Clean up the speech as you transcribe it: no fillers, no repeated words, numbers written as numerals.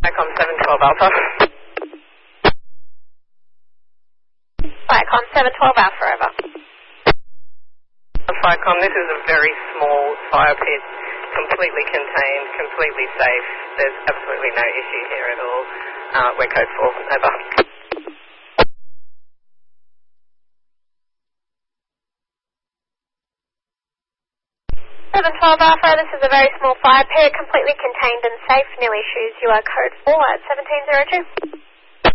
Vicom 712 Alpha. Vicom 712 Alpha, over. Vicom, this is a very small fire pit, completely contained, completely safe. There's absolutely no issue here at all. We're code 4, over. 712 Alpha, this is a very small fire pit, completely contained and safe. No issues. You are code 4 at 1702.